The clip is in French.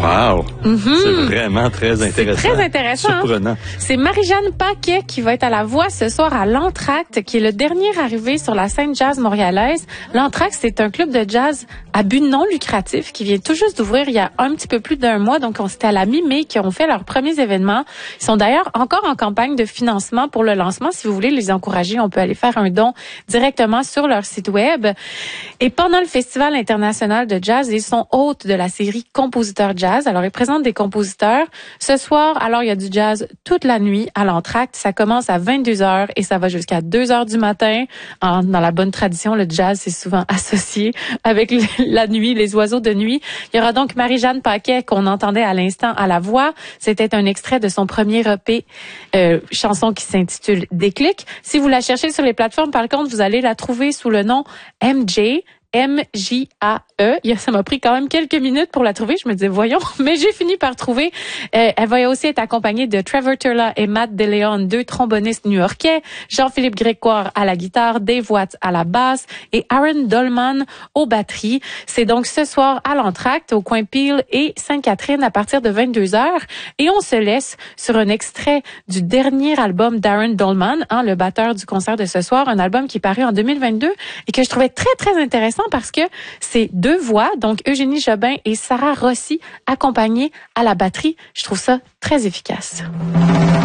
Wow! C'est vraiment très intéressant. C'est très intéressant. Surprenant. Hein? C'est Marie-Jeanne Paquet qui va être à la voix ce soir à l'Entracte, qui est le dernier arrivé sur la scène jazz montréalaise. L'Entracte, c'est un club de jazz à but non lucratif qui vient tout juste d'ouvrir il y a un petit peu plus d'un mois. Donc, c'était à la mi-mai qui ont fait leurs premiers événements. Ils sont d'ailleurs encore en campagne de financement pour le lancement. Si vous voulez les encourager, on peut aller faire un don directement sur leur site web. Et pendant le Festival international de jazz, ils sont hôtes de la série Compositeurs jazz. Alors, ils présentent des compositeurs. Ce soir, alors, il y a du jazz toute la nuit à l'Entracte. Ça commence à 22h et ça va jusqu'à 2h du matin. Dans la bonne tradition, le jazz, c'est souvent associé avec la nuit, les oiseaux de nuit. Il y aura donc Marie-Jeanne Paquet qu'on entendait à l'instant à la voix. C'était un extrait de son premier EP, chanson qui s'intitule Déclic. Si vous la cherchez sur les plateformes, par contre, vous allez la trouver sous le nom MJ. M-J-A-E. Ça m'a pris quand même quelques minutes pour la trouver. Je me disais, voyons, mais j'ai fini par trouver. Elle va aussi être accompagnée de Trevor Turla et Matt DeLeon, deux trombonistes new-yorkais, Jean-Philippe Grégoire à la guitare, Dave Watts à la basse et Aaron Dolman aux batteries. C'est donc ce soir à l'Entracte, au coin Peel et Sainte-Catherine à partir de 22h. Et on se laisse sur un extrait du dernier album d'Aaron Dolman, le batteur du concert de ce soir, un album qui est paru en 2022 et que je trouvais très, très intéressant parce que c'est deux voix, donc Eugénie Jobin et Sarah Rossi, accompagnées à la batterie. Je trouve ça très efficace.